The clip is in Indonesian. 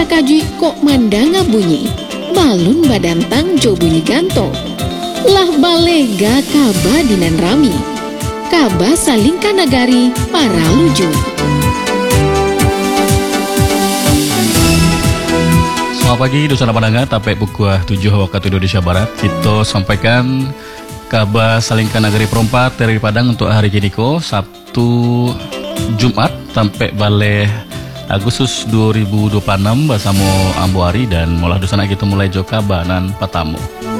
kajui kok mandanga bunyi, balun badan tang jo bunyi ganto. Lah balega kaba dinan rami, kaba salingka nagari para luju. Selamat pagi Dusana Pandangan, tape pukul 7 waktu Indonesia Barat. Kita sampaikan kabar salingkan negeri perempat dari Padang untuk hari ini ko Sabtu Jumat sampai balik Agustus 2026 bersama Ambu Hari dan mulai Dusana kita mulai jo kabar nan patamu.